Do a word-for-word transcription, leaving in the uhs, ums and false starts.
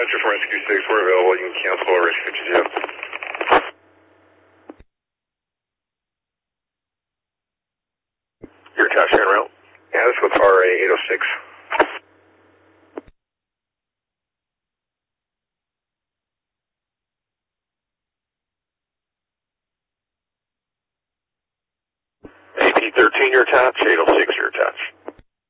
Dispatcher from Rescue six, we're available. You can cancel or Rescue fifty-two. Your attached handrail? Yeah, this was R A eight oh six. A P thirteen, you're attached. eight oh six, you're attached.